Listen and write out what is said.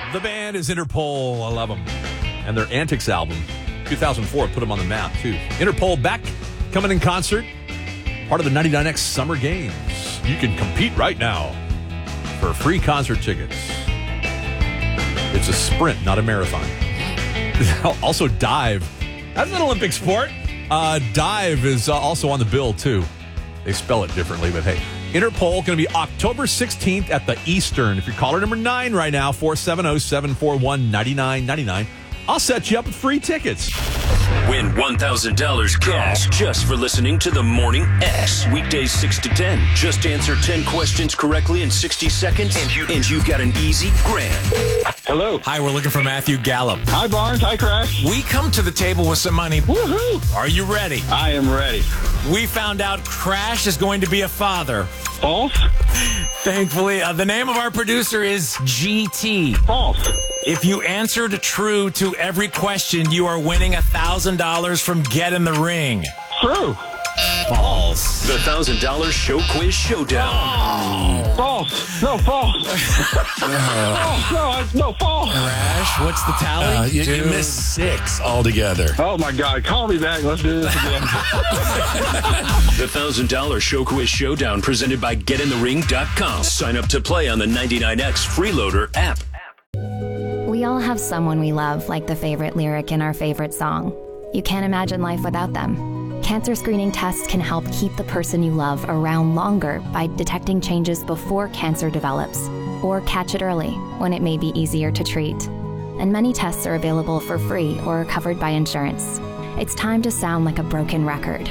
The band is Interpol. I love them. And their Antics album, 2004, put them on the map, too. Interpol back, coming in concert. Part of the 99X Summer Games. You can compete right now for free concert tickets. It's a sprint, not a marathon. Also, dive. That's an Olympic sport. Dive is also on the bill, too. They spell it differently, but hey. Interpol going to be October 16th at the Eastern. If you're caller number 9 right now, 470-741-9999, I'll set you up with free tickets. Win $1,000 cash just for listening to the Morning X. Weekdays 6 to 10. Just answer 10 questions correctly in 60 seconds, and you've got an easy grand. Hello. Hi, we're looking for Matthew Gallup. Hi, Barnes. Hi, Crash. We come to the table with some money. Woohoo! Are you ready? I am ready. We found out Crash is going to be a father. False? Thankfully, the name of our producer is GT. False. If you answered true to every question, you are winning $1,000 from Get in the Ring. True. False. The $1,000 Show Quiz Showdown. False. No, false. False. No, false. Crash, what's the tally? You missed 6 altogether. Oh, my God. Call me back. Let's do this again. The $1,000 Show Quiz Showdown presented by GetInTheRing.com. Sign up to play on the 99X Freeloader app. We all have someone we love, like the favorite lyric in our favorite song. You can't imagine life without them. Cancer screening tests can help keep the person you love around longer by detecting changes before cancer develops, or catch it early when it may be easier to treat. And many tests are available for free or covered by insurance. It's time to sound like a broken record.